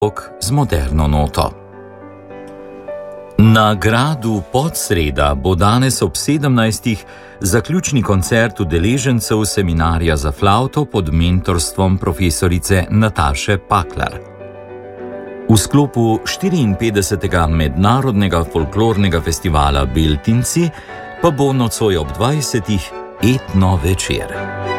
z moderno noto. Na gradu Podsreda bo danes ob 17. zaključni koncert udeležencev seminarja za flavto pod mentorstvom profesorice Nataše Paklar. V sklopu 54. mednarodnega folklornega festivala Beltinci pa bo nocoj ob 20. etno večer.